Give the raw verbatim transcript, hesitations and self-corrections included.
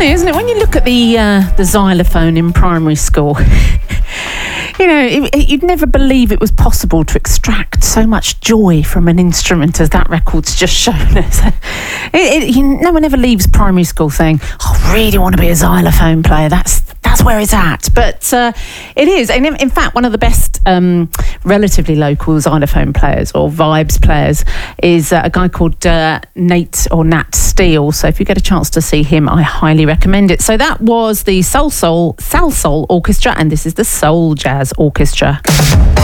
funny, isn't it? When you look at the uh, the xylophone in primary school, you know, it, it, you'd never believe it was possible to extract so much joy from an instrument as that record's just shown us. it, it, you, no one ever leaves primary school saying, oh, I really want to be a xylophone player. That's that's where it's at. But uh, it is. And in, in fact, one of the best um, relatively local xylophone players or vibes players is uh, a guy called uh, Nate or Nat Steele. So if you get a chance to see him, I highly recommend it. So that was the Soul Soul Soul Soul Orchestra, and this is the Soul Jazz Orchestra.